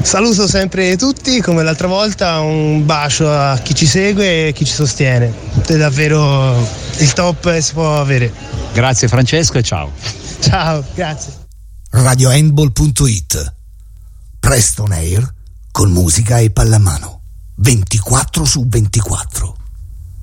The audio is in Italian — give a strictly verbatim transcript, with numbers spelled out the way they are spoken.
Saluto sempre tutti, come l'altra volta, un bacio a chi ci segue e chi ci sostiene. È davvero il top che si può avere. Grazie Francesco e ciao. Ciao, grazie. radio handball punto it. Presto on air con musica e pallamano. ventiquattro su ventiquattro.